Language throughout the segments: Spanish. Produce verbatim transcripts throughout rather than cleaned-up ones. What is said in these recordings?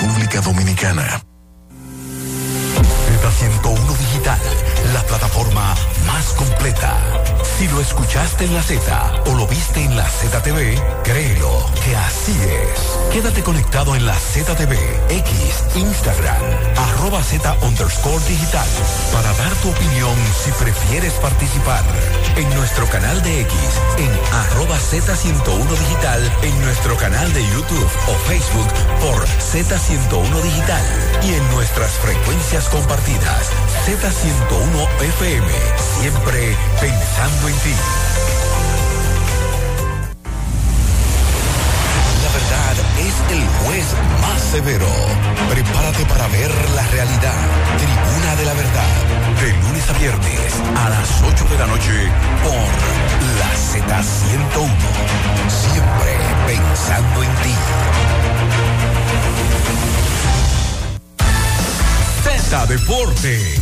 República Dominicana. Z ciento uno Digital, la plataforma más completa. Si lo escuchaste en la Z o lo viste en la Z T V, créelo que así es. Quédate conectado en la Z T V, X, Instagram, arroba Z underscore digital, para dar tu opinión si prefieres participar. En nuestro canal de X, en arroba Z ciento uno Digital, en nuestro canal de YouTube o Facebook por Z ciento uno Digital y en nuestras frecuencias compartidas, Z ciento uno F M, siempre pensando en ti. La verdad es el juez más severo. Prepárate para ver la realidad. Tribuna de la Verdad, de lunes a viernes a las ocho de la noche por la Z ciento uno. Siempre pensando en ti. Z Deportes.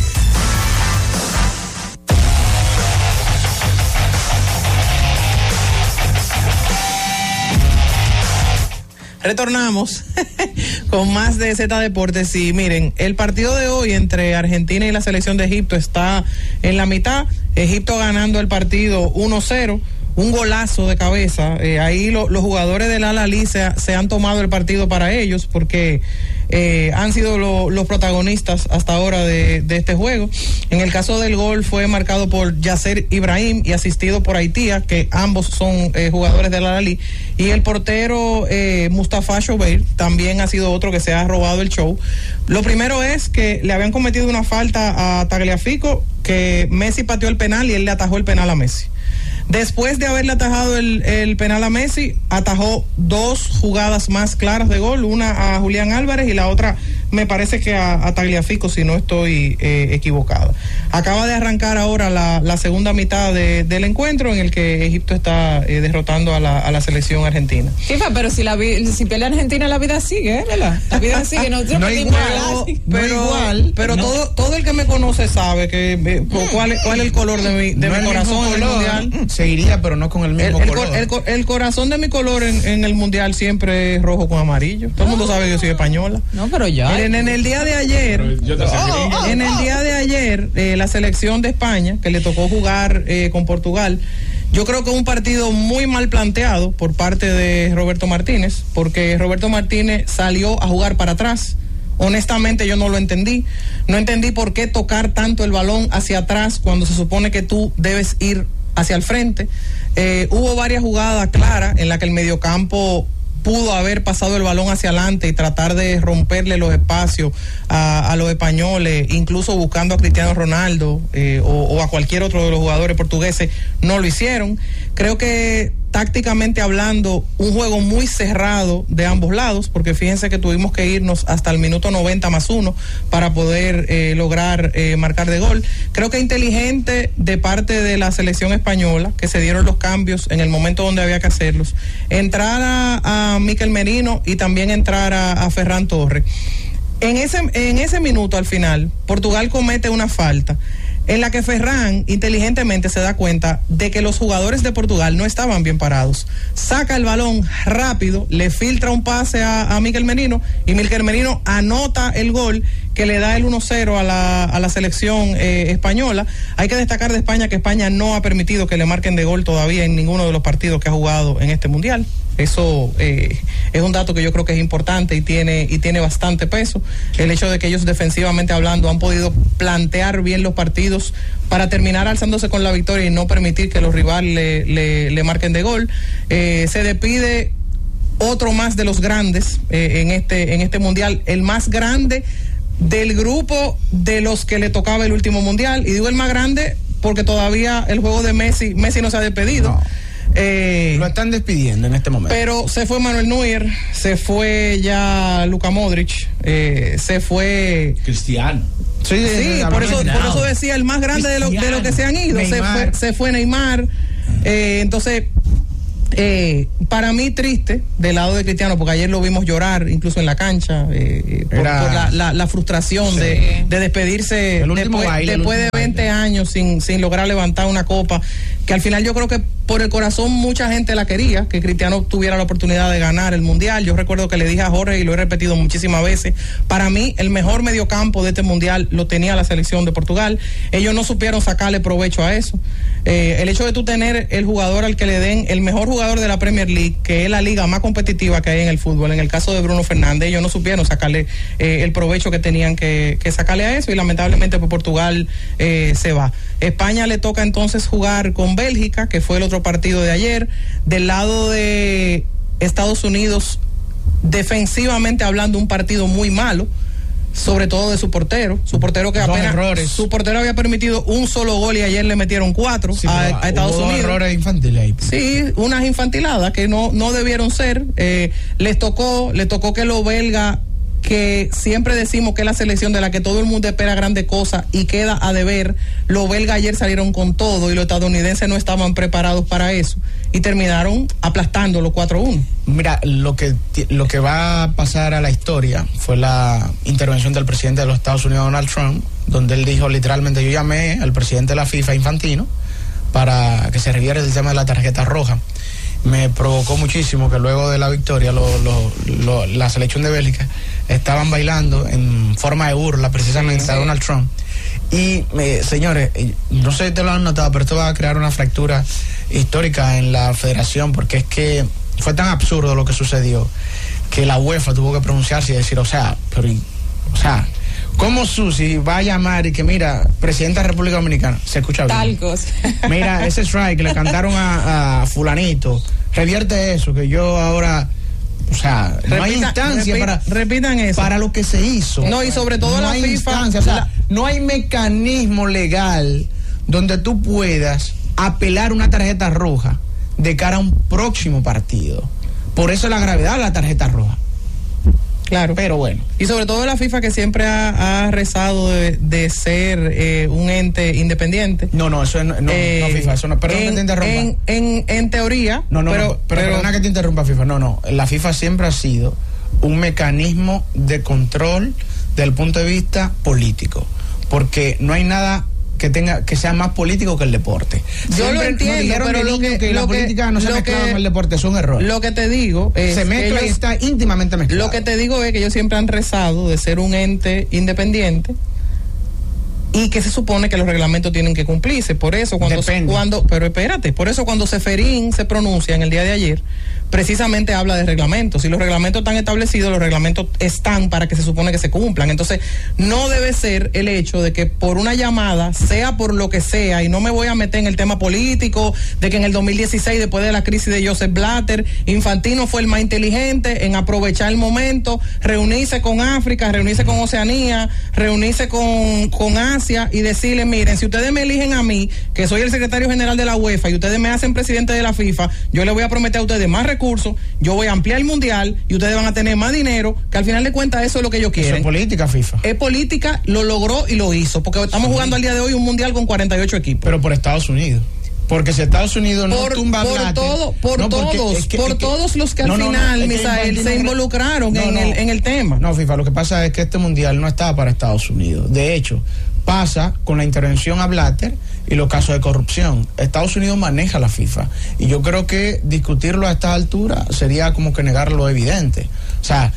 Retornamos con más de Z Deportes y miren, el partido de hoy entre Argentina y la selección de Egipto está en la mitad. Egipto ganando el partido uno cero, un golazo de cabeza. Eh, ahí lo, los jugadores del Al-Ahly se, se han tomado el partido para ellos porque eh, han sido lo, los protagonistas hasta ahora de, de este juego. En el caso del gol fue marcado por Yasser Ibrahim y asistido por Haitía, que ambos son eh, jugadores del Al-Ahly, y el portero eh, Mustafa Shobeir también ha sido otro que se ha robado el show. Lo primero es que le habían cometido una falta a Tagliafico, que Messi pateó el penal y él le atajó el penal a Messi. Después de haberle atajado el, el penal a Messi, atajó dos jugadas más claras de gol, una a Julián Álvarez y la otra me parece que a, a Tagliafico, si no estoy eh, equivocado. Acaba de arrancar ahora la, la segunda mitad de, del encuentro en el que Egipto está eh, derrotando a la, a la selección argentina. Chifa, pero si la si pierde Argentina la vida sigue, ¿eh? ¿Verdad? La vida sigue, no, no igual, pero, pero, igual, pero no. todo todo el que me conoce sabe que eh, cuál, cuál es el color de mi, de no mi corazón en el mundial. Se iría, pero no con el mismo el, el, color. El, el, el corazón de mi color en, en el mundial siempre es rojo con amarillo. Todo el mundo sabe que yo soy española. No, pero ya. En, en el día de ayer, oh, oh, en el día de ayer, eh, la selección de España, que le tocó jugar eh, con Portugal, yo creo que un partido muy mal planteado por parte de Roberto Martínez, porque Roberto Martínez salió a jugar para atrás. Honestamente yo no lo entendí. No entendí por qué tocar tanto el balón hacia atrás cuando se supone que tú debes ir hacia el frente. Eh, hubo varias jugadas claras en las que el mediocampo pudo haber pasado el balón hacia adelante y tratar de romperle los espacios a, a los españoles, incluso buscando a Cristiano Ronaldo eh, o, o a cualquier otro de los jugadores portugueses. No lo hicieron. Creo que tácticamente hablando, un juego muy cerrado de ambos lados, porque fíjense que tuvimos que irnos hasta el minuto noventa más uno para poder eh, lograr eh, marcar de gol. Creo que inteligente de parte de la selección española, que se dieron los cambios en el momento donde había que hacerlos. Entrar a, a Mikel Merino y también entrar a, a Ferran Torres. En ese, en ese minuto al final, Portugal comete una falta en la que Ferran inteligentemente se da cuenta de que los jugadores de Portugal no estaban bien parados. Saca el balón rápido, le filtra un pase a, a Mikel Merino y Mikel Merino anota el gol que le da el uno cero a la, a la selección eh, española. Hay que destacar de España que España no ha permitido que le marquen de gol todavía en ninguno de los partidos que ha jugado en este mundial. Eso eh, es un dato que yo creo que es importante y tiene y tiene bastante peso. El hecho de que ellos defensivamente hablando han podido plantear bien los partidos para terminar alzándose con la victoria y no permitir que los rivales le, le, le marquen de gol. Eh, se despide otro más de los grandes eh, en este en este mundial, el más grande del grupo de los que le tocaba el último mundial, y digo el más grande porque todavía el juego de Messi Messi no se ha despedido. No. Eh, lo están despidiendo en este momento. Pero se fue Manuel Neuer, se fue ya Luka Modric, eh, se fue Cristiano. Sí, sí, por eso, por eso decía el más grande de lo, de lo que se han ido. Se fue, se fue Neymar. Eh, entonces, eh, para mí triste del lado de Cristiano, porque ayer lo vimos llorar incluso en la cancha eh, por, Era... por la, la, la frustración sí. de, de despedirse después, baile, después de veinte baile. años sin, sin lograr levantar una copa, que al final yo creo que por el corazón mucha gente la quería, que Cristiano tuviera la oportunidad de ganar el Mundial. Yo recuerdo que le dije a Jorge, y lo he repetido muchísimas veces, para mí el mejor mediocampo de este Mundial lo tenía la selección de Portugal. Ellos no supieron sacarle provecho a eso. Eh, el hecho de tú tener el jugador al que le den el mejor jugador de la Premier League, que es la liga más competitiva que hay en el fútbol, en el caso de Bruno Fernández, ellos no supieron sacarle eh, el provecho que tenían que, que sacarle a eso, y lamentablemente pues, Portugal eh, se va. España le toca entonces jugar con Bélgica, que fue el otro partido de ayer. Del lado de Estados Unidos, defensivamente hablando, un partido muy malo, sobre todo de su portero, su portero que Dos apenas errores. su portero había permitido un solo gol y ayer le metieron cuatro Sí, a, a Estados hubo Unidos. Errores infantiles ahí. Sí, unas infantiladas que no, no debieron ser. Eh, les tocó, les tocó que los belgas, que siempre decimos que es la selección de la que todo el mundo espera grandes cosas y queda a deber, los belgas ayer salieron con todo y los estadounidenses no estaban preparados para eso y terminaron aplastando los cuatro uno. Mira, lo que lo que va a pasar a la historia fue la intervención del presidente de los Estados Unidos, Donald Trump, donde él dijo literalmente: yo llamé al presidente de la FIFA, Infantino, para que se reviera el tema de la tarjeta roja. Me provocó muchísimo que luego de la victoria lo, lo, lo, la selección de Bélgica estaban bailando en forma de burla precisamente a Donald Trump. Y eh, señores, no sé si te lo han notado, pero esto va a crear una fractura histórica en la federación, porque es que fue tan absurdo lo que sucedió que la UEFA tuvo que pronunciarse y decir, o sea, pero o sea, ¿cómo Susi va a llamar y que mira, presidenta de la República Dominicana, se escucha bien? Tal cosa. Mira, ese strike que le cantaron a, a fulanito, revierte eso, que yo ahora, o sea, no Repita, hay instancia repi- para repitan eso. para lo que se hizo. No, y sobre todo no la hay FIFA, instancia, o sea, la- no hay mecanismo legal donde tú puedas apelar una tarjeta roja de cara a un próximo partido. Por eso la gravedad de la tarjeta roja. Claro. Pero bueno. Y sobre todo la FIFA, que siempre ha, ha rezado de, de ser eh, un ente independiente. No, no, eso es, no, Eh, no FIFA, eso no, perdón en, que te interrumpa. En, en, en teoría, No, no, pero, no, pero, pero perdona que te interrumpa, FIFA. No, no, la FIFA siempre ha sido un mecanismo de control desde el punto de vista político, porque no hay nada que tenga que sea más político que el deporte. Yo Siempre lo entiendo, nos dijeron pero de lo niño que, que la lo que- política no se lo mezclaba que- con el deporte, es un error. Lo que te digo es se mezcla que y ellos- está íntimamente mezclado. Lo que te digo es que ellos siempre han rezado de ser un ente independiente y que se supone que los reglamentos tienen que cumplirse. Por eso cuando Depende. cuando pero espérate, por eso cuando Seferín se pronuncia en el día de ayer, precisamente habla de reglamentos. Si los reglamentos están establecidos, los reglamentos están para que se supone que se cumplan. Entonces, no debe ser el hecho de que por una llamada, sea por lo que sea, y no me voy a meter en el tema político, de que en el dos mil dieciséis, después de la crisis de Joseph Blatter, Infantino fue el más inteligente en aprovechar el momento, reunirse con África, reunirse con Oceanía, reunirse con, con Asia y decirle, miren, si ustedes me eligen a mí, que soy el secretario general de la UEFA, y ustedes me hacen presidente de la FIFA, yo les voy a prometer a ustedes más recursos, yo voy a ampliar el mundial y ustedes van a tener más dinero, que al final de cuentas eso es lo que ellos Eso quieren. es política, FIFA. Es política, lo logró y lo hizo, porque estamos Sí. jugando al día de hoy un mundial con cuarenta y ocho equipos. Pero por Estados Unidos. Porque si Estados Unidos no por, tumba a por Blatter, todo, por no, porque todos, es que- por es que- todos los que al no, no, no, final, es que Misael, Infantino se no- involucraron no, en, no. el, en el tema. No, FIFA, lo que pasa es que este mundial no estaba para Estados Unidos. De hecho, pasa con la intervención a Blatter y los casos de corrupción. Estados Unidos maneja la FIFA. Y yo creo que discutirlo a esta altura sería como que negar lo evidente. O sea,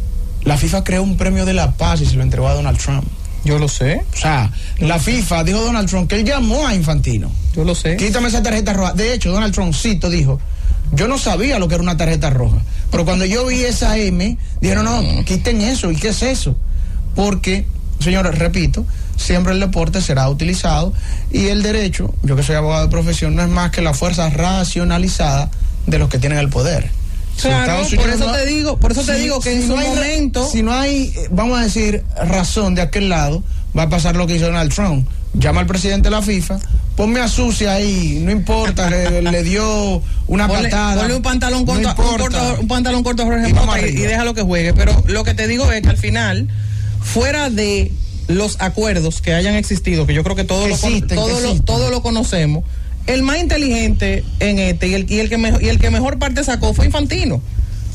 la FIFA creó un premio de la paz y se lo entregó a Donald Trump. Yo lo sé, O sea, la FIFA dijo Donald Trump que él llamó a Infantino. yo lo sé. Quítame esa tarjeta roja. De hecho, Donald Trump, cito, dijo, yo no sabía lo que era una tarjeta roja. Pero cuando yo vi esa M, dijeron, no, no, quiten eso. ¿Y qué es eso? Porque, señores, repito, siempre el deporte será utilizado y el derecho, yo que soy abogado de profesión, no es más que la fuerza racionalizada de los que tienen el poder. Si Claro, Estados por Unidos eso no- te digo, por eso te si- digo que si en su no hay ra- momento, si no hay, eh, vamos a decir, razón de aquel lado, va a pasar lo que hizo Donald Trump. Llama al presidente de la FIFA, ponme a Sucia ahí, no importa, le, le dio una ponle, patada. ponle un pantalón no corto, un, importa. corto- un pantalón corto a Jorge Y vamos Mota y, arriba. y déjalo que juegue. Pero lo que te digo es que al final, fuera de los acuerdos que hayan existido, que yo creo que todos Que lo, con- existen, todo que lo, existen. todo lo conocemos, el más inteligente en este y el, y el que mejor, y el que mejor parte sacó fue Infantino.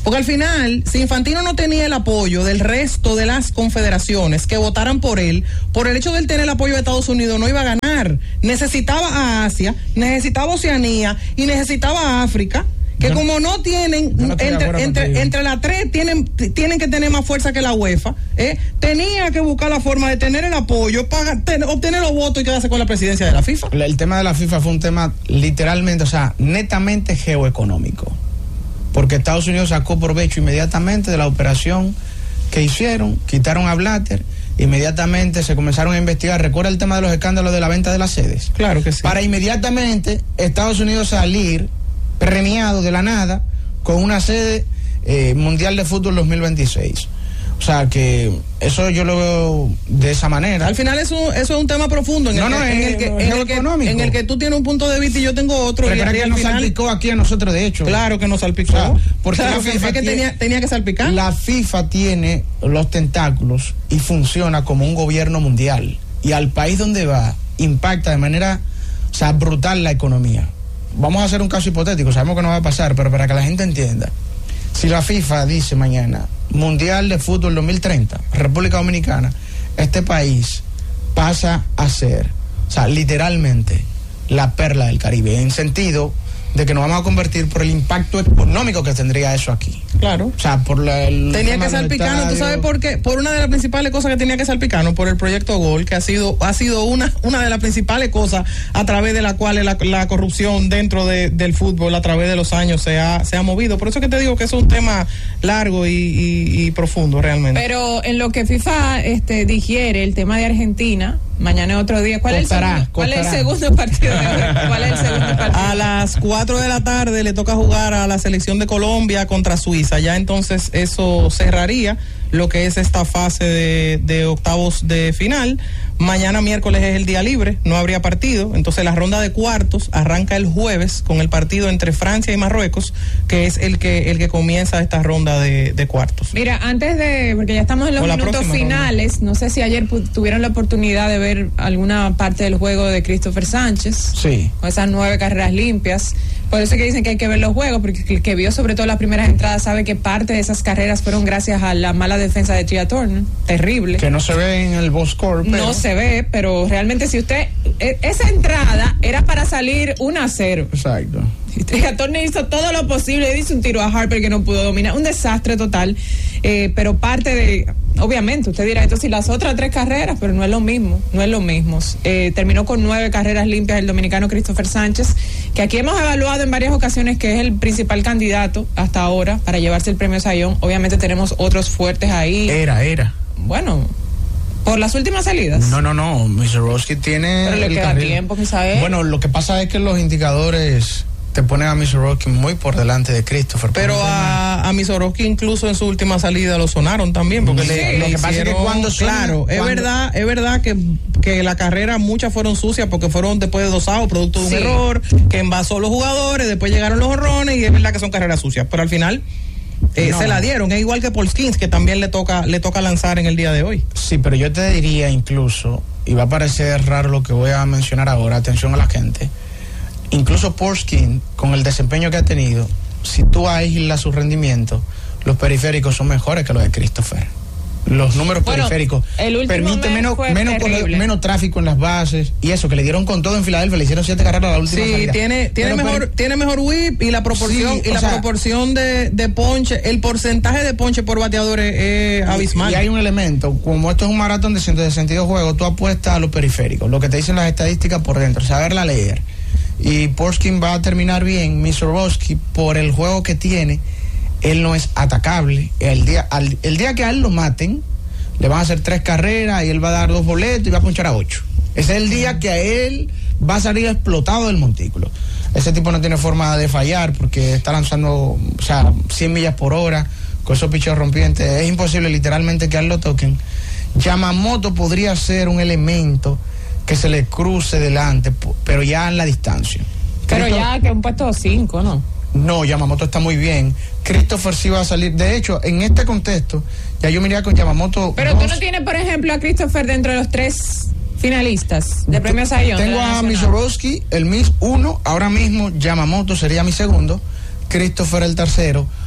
Porque al final, si Infantino no tenía el apoyo del resto de las confederaciones que votaran por él, por el hecho de él tener el apoyo de Estados Unidos, no iba a ganar. Necesitaba a Asia, necesitaba Oceanía y necesitaba a África, que yo, como no tienen, no entre, entre, entre las tres tienen, tienen que tener más fuerza que la UEFA, ¿eh? Tenía que buscar la forma de tener el apoyo para ten, obtener los votos y quedarse con la presidencia de la FIFA. El tema de la FIFA fue un tema literalmente, o sea, netamente geoeconómico. Porque Estados Unidos sacó provecho inmediatamente de la operación que hicieron, quitaron a Blatter, inmediatamente se comenzaron a investigar. ¿Recuerda el tema de los escándalos de la venta de las sedes? Claro que sí. Para inmediatamente Estados Unidos salir premiado de la nada con una sede eh, mundial de fútbol dos mil veintiséis. O sea que eso yo lo veo de esa manera. Al final eso, eso es un tema profundo en el, no, no, que, en, el que, en, el que, en el que tú tienes un punto de vista y yo tengo otro. Recuerda que nos final, salpicó aquí a nosotros, de hecho. Claro que nos salpicó. O sea, porque claro, la FIFA que, que tiene, tenía, tenía que salpicar. La FIFA tiene los tentáculos y funciona como un gobierno mundial. Y al país donde va, impacta de manera, o sea, brutal la economía. Vamos a hacer un caso hipotético, sabemos que no va a pasar, pero para que la gente entienda. Si la FIFA dice mañana, Mundial de Fútbol dos mil treinta, República Dominicana, este país pasa a ser, o sea, literalmente, la perla del Caribe, en sentido de que nos vamos a convertir por el impacto económico que tendría eso aquí. Claro. O sea, por la, el tenía que salpicarnos, ¿tú sabes por qué? Por una de las principales cosas que tenía que salpicarnos, por el proyecto Gol, que ha sido ha sido una una de las principales cosas a través de la cual la, la corrupción dentro de, del fútbol a través de los años se ha se ha movido. Por eso que te digo que es un tema largo y, y, y profundo realmente. Pero en lo que FIFA este digiere el tema de Argentina, mañana es otro día. ¿Cuál, costará, es, el segundo, ¿cuál es el segundo partido de hoy? ¿Cuál es el segundo partido? A las cuatro de la tarde le toca jugar a la selección de Colombia contra Suiza. Ya entonces eso cerraría lo que es esta fase de, de octavos de final. Mañana miércoles es el día libre, no habría partido. Entonces la ronda de cuartos arranca el jueves con el partido entre Francia y Marruecos, que es el que el que comienza esta ronda de, de cuartos. Mira, antes de, porque ya estamos en los minutos finales, ronda. No sé si ayer tuvieron la oportunidad de ver alguna parte del juego de Christopher Sánchez. Sí. Con esas nueve carreras limpias. Por eso es que dicen que hay que ver los juegos, porque el que vio sobre todo las primeras entradas sabe que parte de esas carreras fueron gracias a la mala defensa de Tria Turner. Terrible. Que no se ve en el box score. Pero... No se ve, pero realmente si usted... Esa entrada era para salir uno a cero. Exacto. Tria Turner hizo todo lo posible, hizo un tiro a Harper que no pudo dominar. Un desastre total. Eh, pero parte de... Obviamente, usted dirá, esto sí, las otras tres carreras, pero no es lo mismo, no es lo mismo. Eh, terminó con nueve carreras limpias el dominicano Christopher Sánchez, que aquí hemos evaluado en varias ocasiones que es el principal candidato hasta ahora para llevarse el premio Sayón. Obviamente tenemos otros fuertes ahí. Era, era. Bueno, por las últimas salidas. No, no, no, Misorowski tiene... Pero le el queda carril. tiempo, Misael. Bueno, lo que pasa es que los indicadores... te ponen a Misorowski muy por delante de Christopher. Pero a, a Misorowski incluso en su última salida lo sonaron también, porque sí, le, lo le que pasa es que cuando suena, claro, cuando... es verdad, es verdad que, que la carrera muchas fueron sucias porque fueron después de dosados, producto de un sí. error, que envasó los jugadores, después llegaron los horrones y es verdad que son carreras sucias, pero al final eh, no. se la dieron, es igual que Paul Skeens, que también le toca, le toca lanzar en el día de hoy. Sí, pero yo te diría incluso, y va a parecer raro lo que voy a mencionar ahora, atención a la gente, incluso Porskin, con el desempeño que ha tenido, si tú aíslas su rendimiento, los periféricos son mejores que los de Christopher. Los números bueno, periféricos permiten menos, menos, menos tráfico en las bases y eso, que le dieron con todo en Filadelfia, le hicieron siete carreras a la última sí, salida. tiene, tiene mejor, per... tiene mejor whip y la proporción, sí, y la sea, proporción de, de ponche, el porcentaje de ponche por bateadores es abismal. Y hay un elemento, como esto es un maratón de sentido de juego, tú apuestas a los periféricos, lo que te dicen las estadísticas por dentro, saberla leer. Y Porskin va a terminar bien. Misorowski, por el juego que tiene, él no es atacable. El día, al, el día que a él lo maten, le van a hacer tres carreras y él va a dar dos boletos y va a ponchar a ocho. Ese es el día que a él va a salir explotado del montículo. Ese tipo no tiene forma de fallar porque está lanzando, o sea, cien millas por hora con esos picheos rompientes. Es imposible literalmente que a él lo toquen. Yamamoto podría ser un elemento que se le cruce delante, pero ya en la distancia. Pero Cristo... ya que un puesto cinco, ¿no? No, Yamamoto está muy bien. Christopher sí va a salir. De hecho, en este contexto, ya yo miraría con Yamamoto. Pero dos... tú no tienes, por ejemplo, a Christopher dentro de los tres finalistas de premio Sayón. Tengo a Misorowski, el Miss uno, ahora mismo Yamamoto sería mi segundo, Christopher el tercero,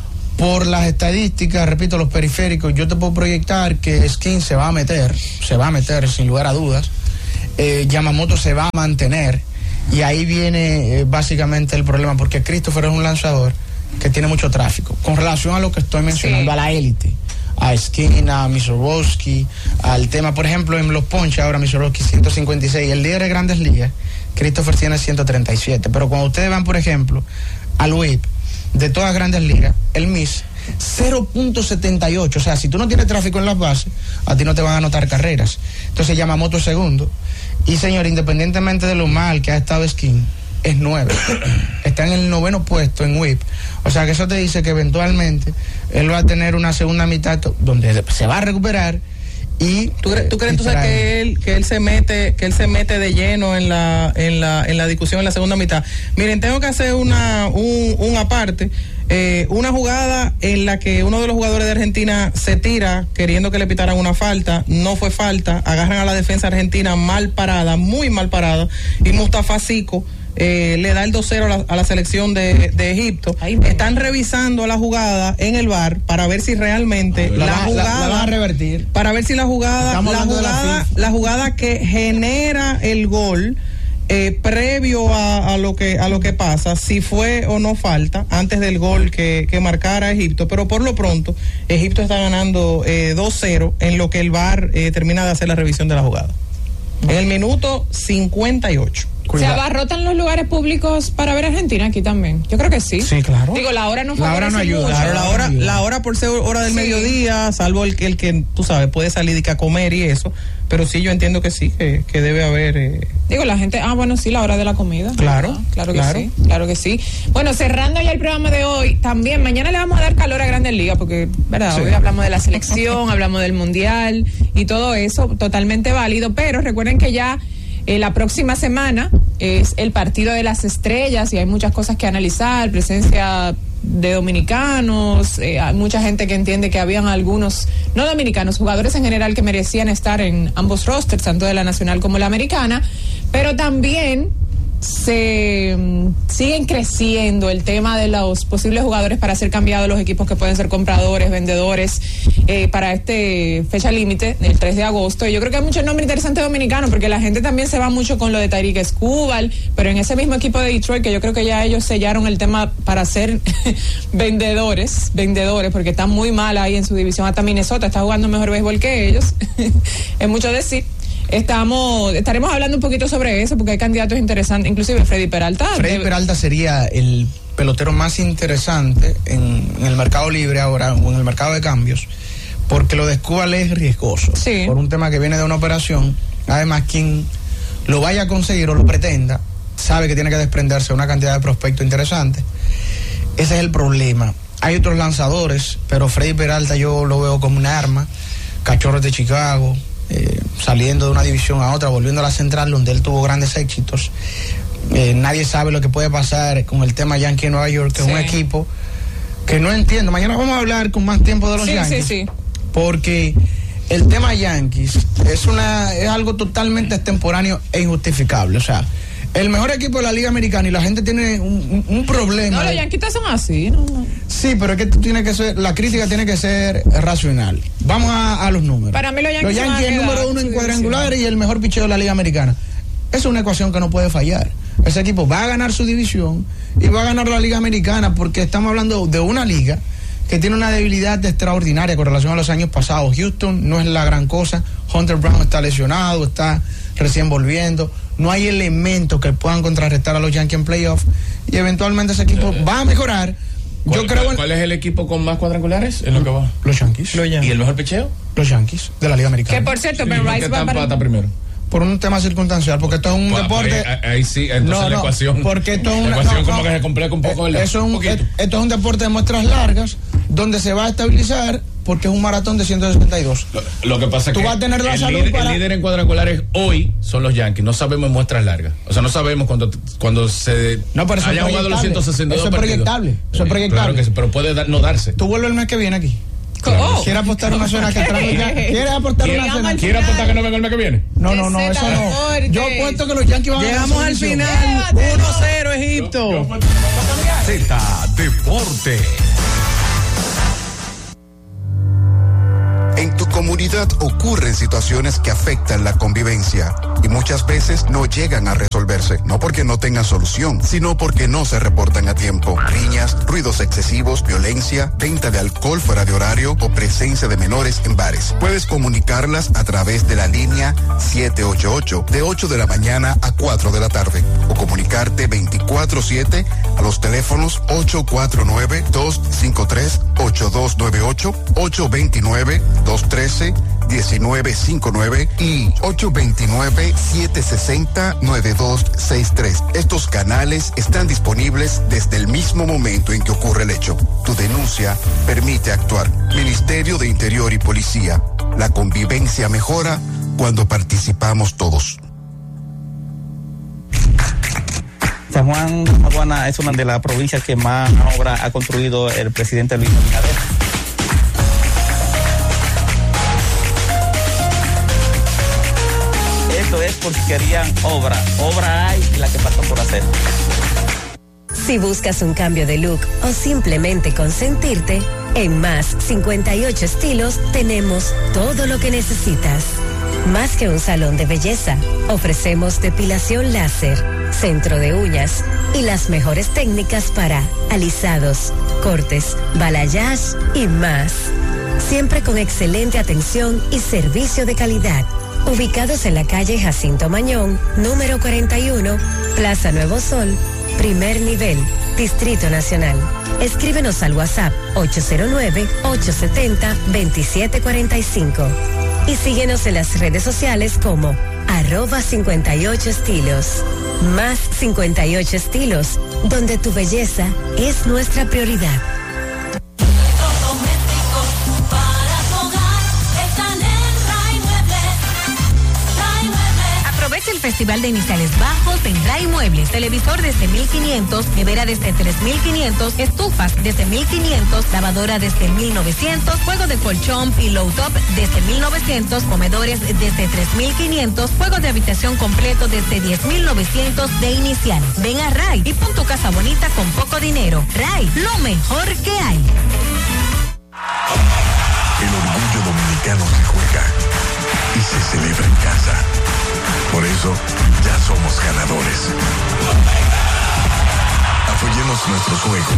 por las estadísticas, repito, los periféricos, yo te puedo proyectar que Skin se va a meter, se va a meter sin lugar a dudas, eh, Yamamoto se va a mantener, y ahí viene eh, básicamente el problema, porque Christopher es un lanzador que tiene mucho tráfico, con relación a lo que estoy mencionando, sí, a la élite, a Skin, a Misorowski, al tema, por ejemplo, en los ponches ahora Misorowski ciento cincuenta y seis, el líder de Grandes Ligas, Christopher tiene ciento treinta y siete, pero cuando ustedes van, por ejemplo, al whip de todas Grandes Ligas, el M I S cero punto setenta y ocho, o sea, si tú no tienes tráfico en las bases, a ti no te van a anotar carreras. Entonces Yamamoto es segundo, y señor, independientemente de lo mal que ha estado Skin, es nueve, está en el noveno puesto en whip, o sea que eso te dice que eventualmente él va a tener una segunda mitad donde se va a recuperar. Y tú crees, ¿tú crees entonces que él que él se mete que él se mete de lleno en la en la en la discusión en la segunda mitad? Miren, tengo que hacer una un, un aparte, eh, una jugada en la que uno de los jugadores de Argentina se tira queriendo que le pitaran una falta, no fue falta, agarran a la defensa argentina mal parada, muy mal parada, y Mustafa Zico Eh, le da el dos cero a la, a la selección de, de Egipto. Ay, están revisando la jugada en el V A R para ver si realmente la, la jugada la, la van a revertir, para ver si la jugada la jugada, la, la jugada que genera el gol eh, previo a, a lo que a lo que pasa, si fue o no falta antes del gol que, que marcara Egipto, pero por lo pronto Egipto está ganando eh, dos cero en lo que el V A R eh, termina de hacer la revisión de la jugada en el minuto cincuenta y ocho. Cuidado. ¿Se abarrotan los lugares públicos para ver a Argentina aquí también? Yo creo que sí. Sí, claro. Digo, la hora no la hora no ayuda. Claro, la hora, la hora por ser hora del sí. mediodía, salvo el que el que tú sabes puede salir y a comer y eso, pero sí yo entiendo que sí, que, que debe haber. Eh... Digo, la gente, ah, bueno, sí, la hora de la comida. Claro, ah, claro que claro. sí, claro que sí. Bueno, cerrando ya el programa de hoy, también mañana le vamos a dar calor a Grandes Ligas, porque, verdad, sí. hoy hablamos de la selección, hablamos del mundial y todo eso, totalmente válido, pero recuerden que ya Eh, la próxima semana es el partido de las estrellas y hay muchas cosas que analizar, presencia de dominicanos, eh, hay mucha gente que entiende que habían algunos, no dominicanos, jugadores en general que merecían estar en ambos rosters, tanto de la nacional como la americana, pero también se um, siguen creciendo el tema de los posibles jugadores para ser cambiados, los equipos que pueden ser compradores, vendedores, eh, para este fecha límite del tres de agosto. Y yo creo que hay muchos nombres interesantes dominicanos, porque la gente también se va mucho con lo de Tyreek Escobar, pero en ese mismo equipo de Detroit, que yo creo que ya ellos sellaron el tema para ser vendedores, vendedores, porque están muy mal ahí en su división. Hasta Minnesota está jugando mejor béisbol que ellos. Es mucho decir. Estamos, estaremos hablando un poquito sobre eso, porque hay candidatos interesantes, inclusive Freddy Peralta. Freddy de... Peralta sería el pelotero más interesante en, en el mercado libre ahora, o en el mercado de cambios, porque lo de Escobar es riesgoso, sí. por un tema que viene de una operación. Además, quien lo vaya a conseguir o lo pretenda, sabe que tiene que desprenderse de una cantidad de prospectos interesantes. Ese es el problema. Hay otros lanzadores, pero Freddy Peralta yo lo veo como un arma. Cachorros de Chicago, Eh, saliendo de una división a otra, volviendo a la central donde él tuvo grandes éxitos. Eh, nadie sabe lo que puede pasar con el tema Yankee en Nueva York, que sí. es un equipo que no entiendo. Mañana vamos a hablar con más tiempo de los sí, Yankees, sí, sí. porque el tema Yankees es una es algo totalmente extemporáneo e injustificable. O sea, el mejor equipo de la Liga Americana, y la gente tiene un, un, un problema. No, los Yankees son así, ¿no? Sí, pero es que tú tienes que ser, la crítica tiene que ser racional. Vamos a, a los números. Para mí los Yankees, los Yankees el número uno en cuadrangulares y el mejor picheo de la Liga Americana. Esa es una ecuación que no puede fallar. Ese equipo va a ganar su división y va a ganar la Liga Americana, porque estamos hablando de una liga que tiene una debilidad extraordinaria con relación a los años pasados. Houston no es la gran cosa. Hunter Brown está lesionado, está recién volviendo. No hay elementos que puedan contrarrestar a los Yankees en playoff, y eventualmente ese equipo eh, va a mejorar. ¿Cuál, Yo creo ¿cuál, ¿Cuál es el equipo con más cuadrangulares en lo que va? Los Yankees. Los Yankees. ¿Y el mejor picheo? Los Yankees de la Liga Americana. Que por cierto, Ben Rice va para pata primero. Por un tema circunstancial, porque esto es un pues, deporte. Ahí, ahí sí, entonces no, la no, ecuación. Porque esto es una, la ecuación no, como no, que se complica un poco. Eh, eso es un, esto es un deporte de muestras largas, donde se va a estabilizar, porque es un maratón de ciento sesenta y dos. Lo, lo que pasa es Tú que vas a tener la el, salud líder, para... el líder en cuadrangulares hoy son los Yankees. No sabemos en muestras largas. O sea, no sabemos cuando, cuando se no, pero haya jugado los ciento sesenta y dos eso es proyectable. partidos. Eso es proyectable. Claro que sí, pero puede dar, no darse. Tú vuelves el mes que viene aquí. Claro. ¿Quieres apostar una zona que tramita? ¿Quieres apostar una zona? ¿Quieres apostar que no venga el mes que viene? No, no, no, eso no. Yo apuesto que los Yankees van a ganar. Llegamos al final. uno cero Egipto. Z Deporte. inseguridad ocurre en situaciones que afectan la convivencia y muchas veces no llegan a resolverse, no porque no tengan solución, sino porque no se reportan a tiempo. Riñas, ruidos excesivos, violencia, venta de alcohol fuera de horario o presencia de menores en bares. Puedes comunicarlas a través de la línea siete ocho ocho de ocho de la mañana a cuatro de la tarde o comunicarte veinticuatro siete a los teléfonos ocho cuatro nueve, dos cinco tres, ocho dos nueve ocho, ocho dos nueve, dos uno tres, uno nueve cinco nueve y ocho dos nueve, siete seis cero, nueve dos seis tres. Estos canales están disponibles desde el mismo momento en que ocurre el hecho. Tu denuncia permite actuar. Ministerio de Interior y Policía. La convivencia mejora cuando participamos todos. San Juan de Maguana es una de las provincias que más obra ha construido el presidente Luis Abinader. Esto es porque querían obra. Obra hay y la que falta por hacer. Si buscas un cambio de look o simplemente consentirte, en Más cincuenta y ocho Estilos tenemos todo lo que necesitas. Más que un salón de belleza, ofrecemos depilación láser, centro de uñas y las mejores técnicas para alisados, cortes, balayage y más. Siempre con excelente atención y servicio de calidad. Ubicados en la calle Jacinto Mañón, número cuarenta y uno, Plaza Nuevo Sol, primer nivel, Distrito Nacional. Escríbenos al WhatsApp ocho cero nueve, ocho siete cero, dos siete cuatro cinco y síguenos en las redes sociales como arroba cincuenta y ocho estilos. Más cincuenta y ocho Estilos, donde tu belleza es nuestra prioridad. Aprovecha el Festival de Iniciales Bajos en Ray Muebles. Televisor desde mil quinientos, nevera desde tres mil quinientos, estufas desde mil quinientos, lavadora desde mil novecientos, juego de colchón, pillow top desde mil novecientos, comedores desde tres mil quinientos, juego de habitación completo desde diez mil novecientos de Iniciales. Ven a Ray y pon tu casa bonita con poco dinero. Ray, lo mejor que hay. El orgullo dominicano se juega y se celebra en casa. Por eso, ya somos ganadores. Apoyemos nuestros juegos.